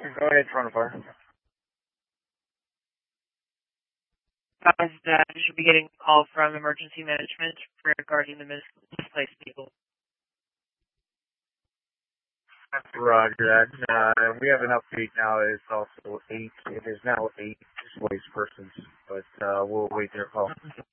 Go ahead, front of fire. You should be getting a call from emergency management regarding the misplaced people. Roger that. We have an update now. It's also 8. It is now 8 displaced persons, but we'll wait their call.